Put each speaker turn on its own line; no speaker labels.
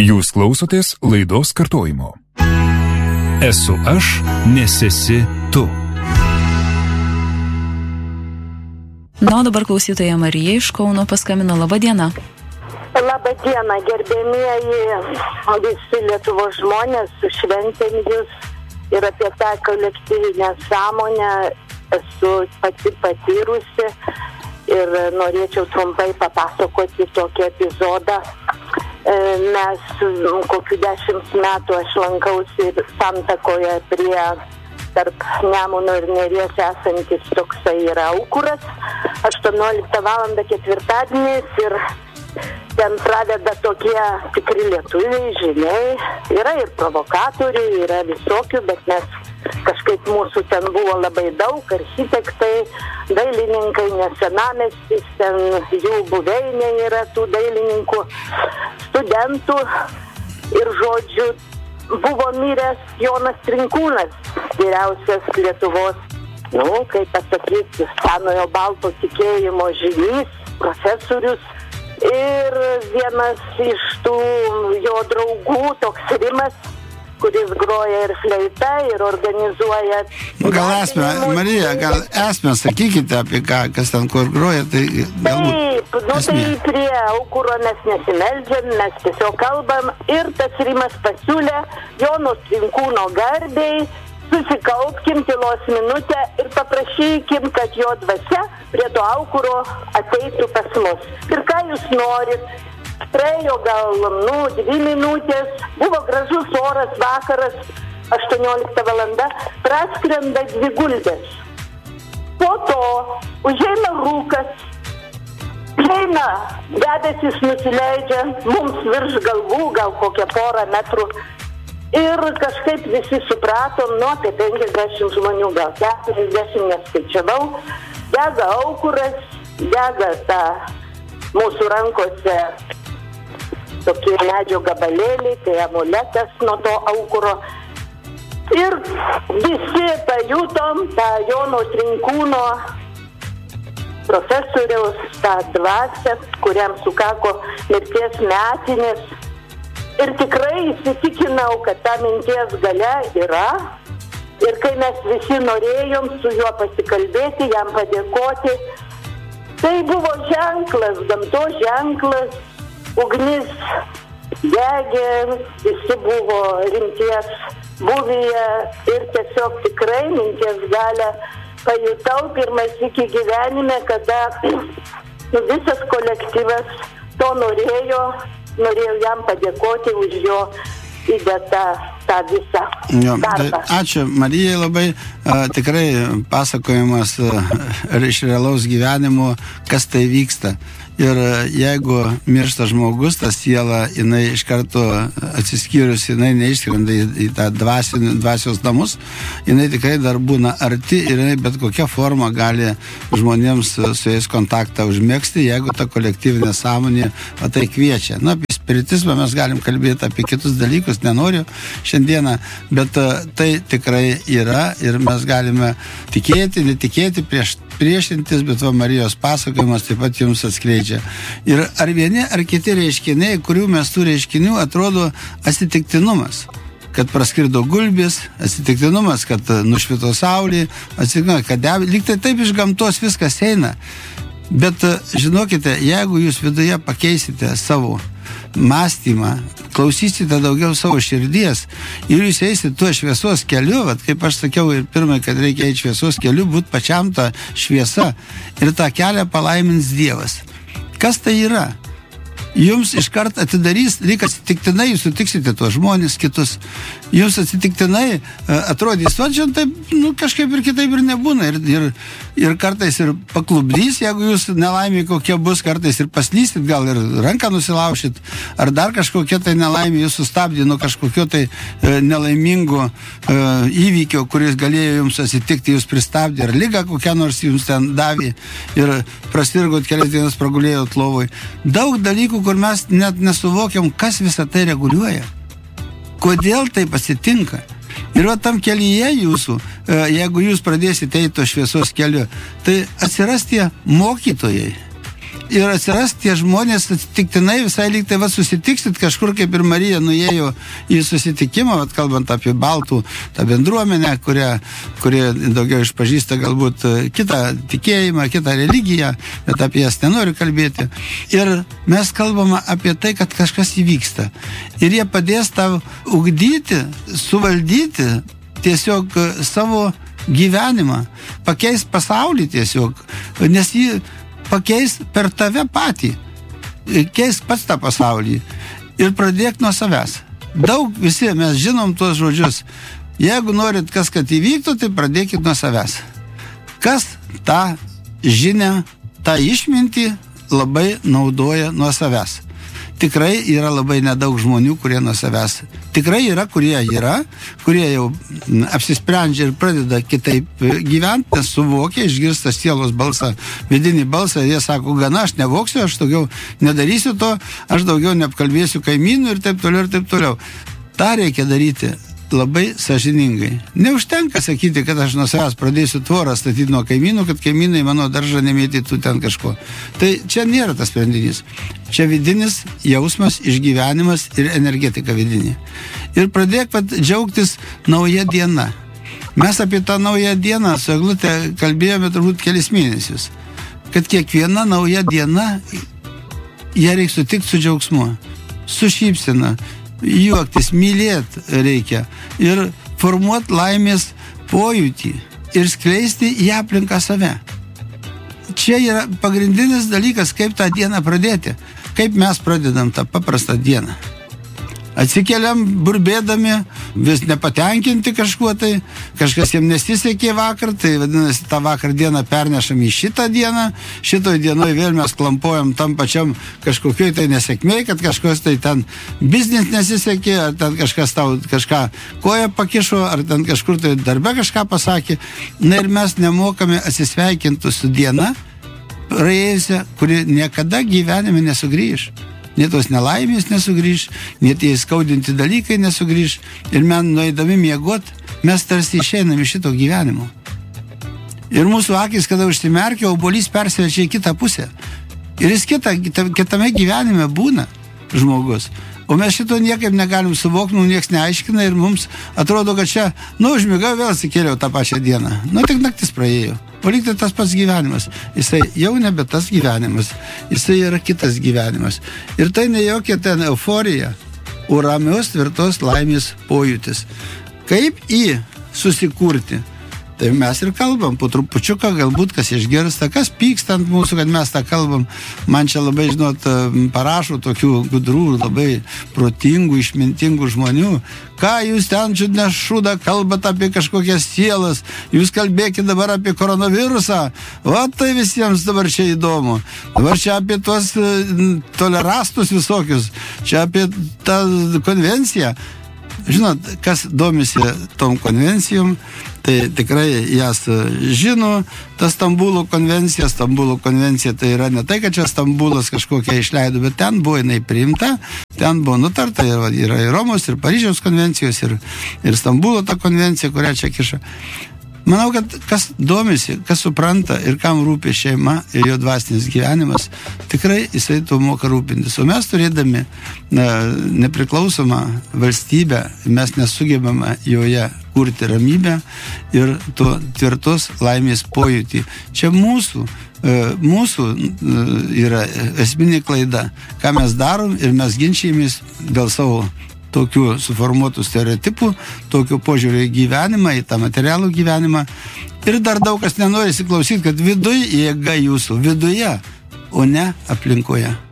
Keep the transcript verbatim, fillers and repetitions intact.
Jūs klausotės laidos kartojimo. Esu aš, nes esi tu.
Na, o dabar klausytoja Marija iš Kauno paskambino. Labą dieną.
Labą dieną, gerbėmieji visi Lietuvos žmonės, su šventėm jūs ir apie tą kolektyvinę sąmonę esu pati patyrusi ir norėčiau trumpai papasakoti tokį epizodą. Mes kokių dešimt metų aš lankausi Santakoje prie tarp Nemuno ir Neries esantis toksai yra aukuras, aštuonioliktą valandą ketvirtadienis ir ten pradeda tokie tikri lietuviai, žiniai, yra ir provokatorių, yra visokių, bet mes kažkaip mūsų ten buvo labai daug, architektai, dailininkai, nes senamiestis, ten jų buveinė yra tų dailininkų, studentų ir žodžiu, buvo miręs Jonas Trinkūnas, vyriausias Lietuvos, nu, kaip pasakyti, senojo balto tikėjimo žynys, profesorius. Ir vienas iš tų jo draugų, toks Rimas, kuris groja ir fleita, ir organizuoja...
Gal esmę, Marija, gal esmę sakykite apie ką, kas ten kur groja, tai galbūt...
Taip, nu tai prie aukuro mes nesimeldžiam, mes tiesiog kalbam ir tas Rimas pasiūlė Jono Trinkūno garbei, susikaupkim tylos minutę ir paprašykim, kad jo dvasia prie to aukuro ateitų pas mus. Ir ką jūs norit? Praėjo gal, nu, dvi minutės, buvo gražus oras, vakaras, aštuoniolikta valanda, praskrenda dvi gulbės. Po to užeina rūkas, eina, debesis nusileidžia, mums virš galvų, gal kokią porą metrų. Ir kažkaip visi supratom, nu, apie penkiasdešimt žmonių, gal keturiasdešimt neskaičiavau, dega aukuras, dega ta mūsų rankose tokie medžio gabalėliai, tai amuletas nuo to aukuro. Ir visi pajutom tą Jono Trinkūno profesoriaus, tą dvasią, kuriam sukako mirties metinės. Ir tikrai įsitikinau, kad ta minties galia yra. Ir kai mes visi norėjom su juo pasikalbėti, jam padėkoti, tai buvo ženklas, gamtos ženklas, ugnis degė, visi buvo rimties buvyje ir tiesiog tikrai minties galę pajutau pirmas iki gyvenime, kada visas kolektyvas to norėjo. Norėjau jam padėkoti už jo įdėtą tą visą
jo,
darbą.
Tai ačiū Marijai labai, a, tikrai pasakojimas a, iš realaus gyvenimo, kas tai vyksta. Ir jeigu miršta žmogus, ta siela, jinai iš karto atsiskyrus, jinai neišskrenda į, į tą dvasinį, dvasios namus, jinai tikrai dar būna arti ir jinai bet kokia forma gali žmonėms su jais kontaktą užmėgsti, jeigu ta kolektyvinė sąmonė o tai kviečia. Na, apie spiritizmą mes galim kalbėti apie kitus dalykus, nenoriu šiandieną, bet tai tikrai yra ir mes galime tikėti, netikėti, prieš priešintis, bet va Marijos pasakojimas taip pat jums atskleidžia. Ir ar vieni, ar kiti reiškiniai, kurių mes tų reiškinių atrodo atsitiktinumas. Kad praskrido gulbės, atsitiktinumas, kad nušvito saulė, atsitiktinumas, kad deb... lyg tai taip iš gamtos viskas eina. Bet žinokite, jeigu jūs viduje pakeisite savo mąstymą, klausysite daugiau savo širdies ir jūs eisite tuo šviesos keliu, vat, kaip aš sakiau ir pirmai, kad reikia eiti šviesos keliu, būt pačiam tą šviesą ir tą kelią palaimins Dievas. Kas tai yra? Jums iškart atidarys, lyg atsitiktinai jūs sutiksite tuos žmonės kitus. Jums atsitiktinai atrodys, va čia taip, nu, kažkaip ir kitaip ir nebūna. Ir, ir, ir kartais ir paklubdys, jeigu jūs nelaimė kokia bus, kartais ir paslysit, gal ir ranką nusilaušit, ar dar kažkokia tai nelaimė jūs sustabdė nuo kažkokio tai e, nelaimingo e, įvykio, kuris galėjo jums atsitikti, jūs pristabdė, ar lyga kokia nors jums ten davė ir prasirgot kelias dienas pragulėjot lovoj. Daug dalykų, kur mes net nesuvokiam, kas visą tai reguliuoja. Kodėl tai pasitinka? Ir va tam kelyje jūsų, jeigu jūs pradėsite eiti to šviesos keliu, tai atsiras tie mokytojai. ir atsiras tie žmonės atsitiktinai visai lyg tai va susitiksit kažkur, kaip ir Marija nuėjo į susitikimą, va, kalbant apie baltų tą bendruomenę, kurie, kurie daugiau išpažįsta galbūt kitą tikėjimą, kitą religiją, bet apie jas nenoriu kalbėti. Ir mes kalbame apie tai, kad kažkas įvyksta. Ir jie padės tau ugdyti, suvaldyti tiesiog savo gyvenimą, pakeis pasaulį tiesiog, nes jį pakeis per tave patį, keis pats tą pasaulį ir pradėk nuo savęs. Daug visi mes žinom tuos žodžius. Jeigu norit kas, kad įvyktų, tai pradėkit nuo savęs. Kas tą žinią, tą išmintį labai naudoja nuo savęs. Tikrai yra labai nedaug žmonių, kurie nuo savęs. Tikrai yra, kurie yra, kurie jau apsisprendžia ir pradeda kitaip gyventi, nes suvokia, išgirsta sielos balsą, vidinį balsą, ir jie sako, gana, aš nevoksiu, aš daugiau nedarysiu to, aš daugiau neapkalbėsiu kaimynų ir taip toliau ir taip toliau. Ta reikia daryti labai sąžiningai. Neužtenka sakyti, kad aš nuo savęs pradėsiu tvorą statyti nuo kaimynų, kad kaimynai mano daržą nemėtytų ten kažko. Tai čia nėra tas sprendinys. Čia vidinis jausmas, išgyvenimas ir energetika vidinė. Ir pradėk pat džiaugtis nauja diena. Mes apie tą naują dieną su Eglute kalbėjome turbūt kelis mėnesius. Kad kiekviena nauja diena ją reikia sutikti su džiaugsmu, su šypsena, juoktis, mylėt reikia ir formuot laimės pojūtį ir skleisti į aplinką save. Čia yra pagrindinis dalykas, kaip tą dieną pradėti. Kaip mes pradedam tą paprastą dieną. Atsikeliam burbėdami, vis nepatenkinti kažkuo tai, kažkas jiem nesisekė vakar, tai vadinasi, tą vakar dieną pernešam į šitą dieną, šitoj dienoj vėl mes klampojam tam pačiam kažkokioj tai nesėkmėj, kad kažkas tai ten biznis nesisekė, ar ten kažkas tau kažką koją pakišo, ar ten kažkur tai darbe kažką pasakė. Na ir mes nemokame atsisveikinti su diena praėjusią, kuri niekada gyvenime nesugrįž. Net tos nelaimės nesugrįž, net tie skaudinti dalykai nesugrįž. Ir mes nueidami miegot, mes tarsi išeinam iš šito gyvenimo. Ir mūsų akis, kada užsimerkia, obuolys persivečia į kitą pusę. Ir jis kita, kita, kitame gyvenime būna žmogus. O mes šito niekaip negalim suvokti, mums nieks neaiškina ir mums atrodo, kad čia, nu, užmigau, vėl atsikėliau tą pačią dieną. Nu, tik naktis praėjo. O lyg tai tas pats gyvenimas. Jisai jau nebe tas gyvenimas. Jisai yra kitas gyvenimas. Ir tai ne jokia ten euforija, o ramios, tvirtos laimės pojūtis. Kaip į susikurti? Tai mes ir kalbam, po trupučiuką galbūt kas išgirsta, kas pyksta ant mūsų, kad mes tą kalbam. Man čia labai, žinot, parašo tokių gudrų, labai protingų, išmintingų žmonių. Ką jūs ten čiudne šūdą kalbat apie kažkokias sielas, jūs kalbėkit dabar apie koronavirusą, o tai visiems dabar čia įdomu. Dabar čia apie tuos tolerastus visokius, čia apie tą konvenciją. Žinot, kas domisi tom konvencijom, tai tikrai jas žino, ta Stambulo konvencija, Stambulo konvencija tai yra ne tai, kad čia Stambulas kažkokia išleido, bet ten buvo jinai priimta, ten buvo nutarta, yra, yra ir Romos, ir Paryžiaus konvencijos, ir, ir Stambulo ta konvencija, kurią čia kiša. Manau, kad kas domisi, kas supranta ir kam rūpi šeima ir jo dvasinis gyvenimas, tikrai jisai tuo moka rūpintis. O mes turėdami na, nepriklausomą valstybę, mes nesugebame joje kurti ramybę ir to tvirtos laimės pojūtį. Čia mūsų, mūsų yra esminė klaida, ką mes darom ir mes ginčijamės dėl savo tokių suformuotų stereotipų, tokių požiūrį į gyvenimą, į tą materialų gyvenimą. Ir dar daug kas nenori įsiklausyti, kad viduje jėga jūsų, viduje, o ne aplinkoje.